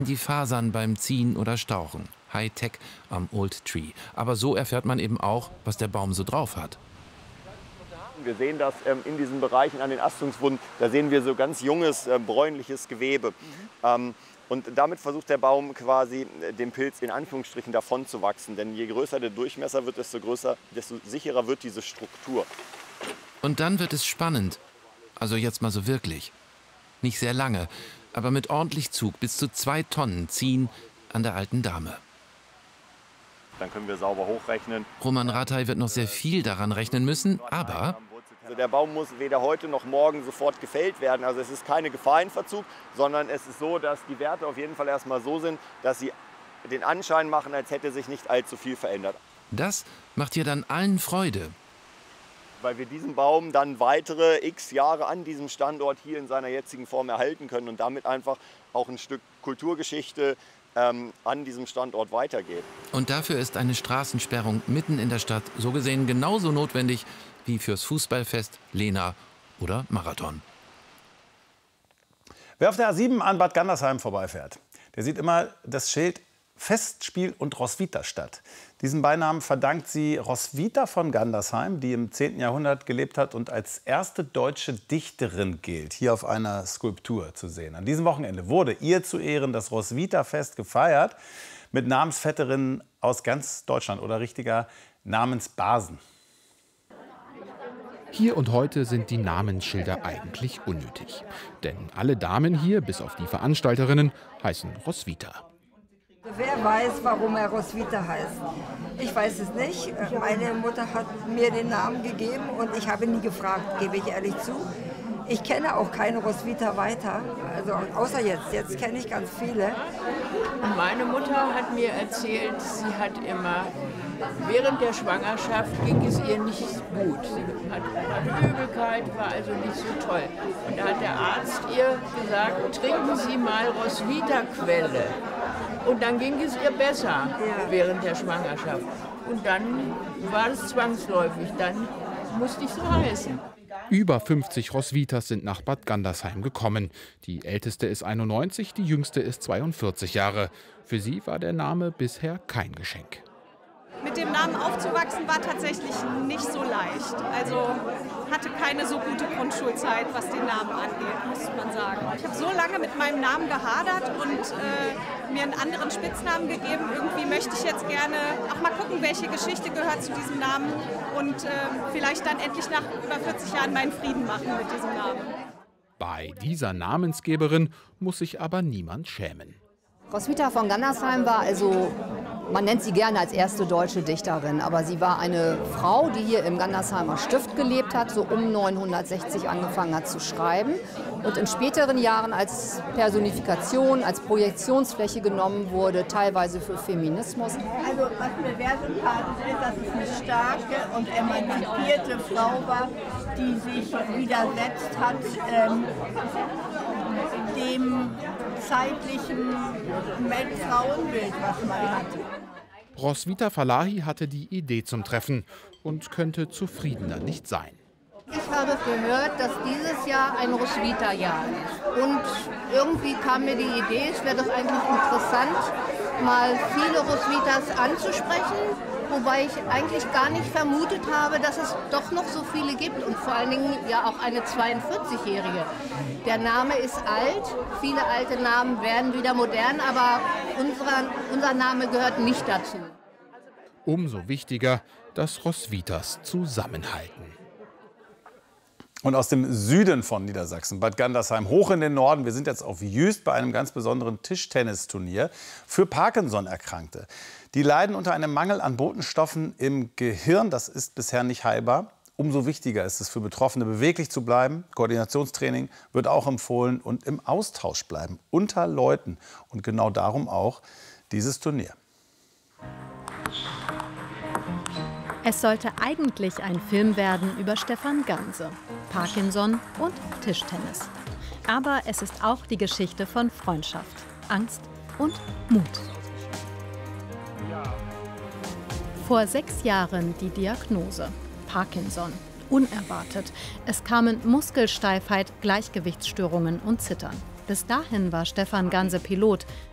Die Fasern beim Ziehen oder Stauchen. Hightech am Old Tree. Aber so erfährt man eben auch, was der Baum so drauf hat. Wir sehen das in diesen Bereichen an den Astungswunden, da sehen wir so ganz junges, bräunliches Gewebe. Und damit versucht der Baum quasi dem Pilz in Anführungsstrichen davon zu wachsen. Denn je größer der Durchmesser wird, desto sicherer wird diese Struktur. Und dann wird es spannend. Also jetzt mal so wirklich. Nicht sehr lange, aber mit ordentlich Zug bis zu 2 Tonnen ziehen an der alten Dame. Dann können wir sauber hochrechnen. Roman Rathai wird noch sehr viel daran rechnen müssen, aber Also der Baum muss weder heute noch morgen sofort gefällt werden. Also es ist keine Gefahr in Verzug, sondern es ist so, dass die Werte auf jeden Fall erstmal so sind, dass sie den Anschein machen, als hätte sich nicht allzu viel verändert. das macht hier dann allen Freude. Weil wir diesen Baum dann weitere x Jahre an diesem Standort hier in seiner jetzigen Form erhalten können und damit einfach auch ein Stück Kulturgeschichte an diesem Standort weitergeht. Und dafür ist eine Straßensperrung mitten in der Stadt so gesehen genauso notwendig wie fürs Fußballfest, Lena oder Marathon. Wer auf der A7 an Bad Gandersheim vorbeifährt, der sieht immer das Schild Festspiel und Roswitha statt. Diesen Beinamen verdankt sie Roswitha von Gandersheim, die im 10. Jahrhundert gelebt hat und als erste deutsche Dichterin gilt, hier auf einer Skulptur zu sehen. An diesem Wochenende wurde ihr zu Ehren das Roswitha-Fest gefeiert mit Namensvetterinnen aus ganz Deutschland oder richtiger Namensbasen. Hier und heute sind die Namensschilder eigentlich unnötig. Denn alle Damen hier, bis auf die Veranstalterinnen, heißen Roswitha. Wer weiß, warum er Roswitha heißt? Ich weiß es nicht. Meine Mutter hat mir den Namen gegeben und ich habe nie gefragt, gebe ich ehrlich zu. Ich kenne auch keine Roswitha weiter, also außer jetzt. Jetzt kenne ich ganz viele. Und meine Mutter hat mir erzählt, sie hat immer, während der Schwangerschaft ging es ihr nicht gut. Sie hatte Übelkeit, war also nicht so toll. Und da hat der Arzt ihr gesagt, trinken Sie mal Roswitha-Quelle. Und dann ging es ihr besser während der Schwangerschaft. Und dann war es zwangsläufig, dann musste ich so heißen. Über 50 Roswithas sind nach Bad Gandersheim gekommen. Die älteste ist 91, die jüngste ist 42 Jahre. Für sie war der Name bisher kein Geschenk. Mit dem Namen aufzuwachsen war tatsächlich nicht so leicht. Also hatte keine so gute Grundschulzeit, was den Namen angeht, muss man sagen. Ich habe so lange mit meinem Namen gehadert und mir einen anderen Spitznamen gegeben. Irgendwie möchte ich jetzt gerne auch mal gucken, welche Geschichte gehört zu diesem Namen und vielleicht dann endlich nach über 40 Jahren meinen Frieden machen mit diesem Namen. Bei dieser Namensgeberin muss sich aber niemand schämen. Roswitha von Gandersheim war also, man nennt sie gerne als erste deutsche Dichterin, aber sie war eine Frau, die hier im Gandersheimer Stift gelebt hat, so um 960 angefangen hat zu schreiben und in späteren Jahren als Personifikation, als Projektionsfläche genommen wurde, teilweise für Feminismus. Also was mir sehr sympathisch ist, dass es eine starke und emanzipierte Frau war, die sich widersetzt hat dem zeitlichen Frauenbild, was man hat. Roswitha Falahi hatte die Idee zum Treffen und könnte zufriedener nicht sein. Ich habe gehört, dass dieses Jahr ein Roswitha-Jahr ist. Und irgendwie kam mir die Idee, es wäre doch eigentlich interessant, mal viele Roswithas anzusprechen. Wobei ich eigentlich gar nicht vermutet habe, dass es doch noch so viele gibt und vor allen Dingen ja auch eine 42-Jährige. Der Name ist alt, viele alte Namen werden wieder modern, aber unser Name gehört nicht dazu. Umso wichtiger, dass Roswithas zusammenhalten. Und aus dem Süden von Niedersachsen, Bad Gandersheim, hoch in den Norden. Wir sind jetzt auf Jüst bei einem ganz besonderen Tischtennisturnier für Parkinson-Erkrankte. Die leiden unter einem Mangel an Botenstoffen im Gehirn. Das ist bisher nicht heilbar. Umso wichtiger ist es für Betroffene, beweglich zu bleiben. Koordinationstraining wird auch empfohlen und im Austausch bleiben unter Leuten. Und genau darum auch dieses Turnier. Es sollte eigentlich ein Film werden über Stefan Ganse, Parkinson und Tischtennis. Aber es ist auch die Geschichte von Freundschaft, Angst und Mut. Vor 6 Jahren die Diagnose: Parkinson. Unerwartet. Es kamen Muskelsteifheit, Gleichgewichtsstörungen und Zittern. Bis dahin war Stefan Ganse Pilot.